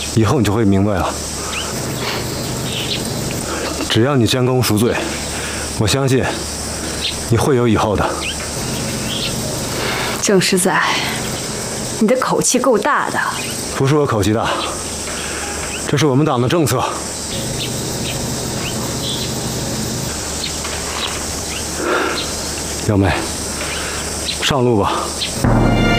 以后你就会明白了。只要你将功赎罪，我相信你会有以后的。 郑师载，你的口气够大的。 不是我口气大，这是我们党的政策。幺妹，上路吧。